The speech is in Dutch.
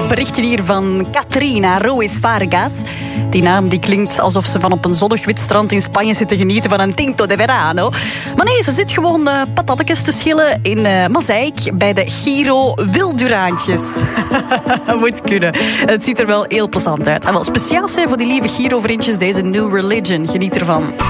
berichtje hier van Katrina Ruiz Vargas. Die naam die klinkt alsof ze van op een zonnig wit strand in Spanje zit te genieten van een tinto de verano. Maar nee, ze zit gewoon patatjes te schillen in Mazeik bij de Giro Wilduraantjes. Moet kunnen. Het ziet er wel heel plezant uit. En wel speciaal zijn voor die lieve Giro-vriendjes deze New Religion. Geniet ervan.